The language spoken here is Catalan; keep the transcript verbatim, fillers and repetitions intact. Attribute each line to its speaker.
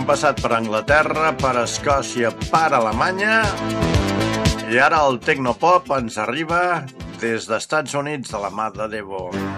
Speaker 1: Hem passat per Anglaterra, per Escòcia, per Alemanya i ara el Tecnopop ens arriba des d'Estats Units de la mà de Devo.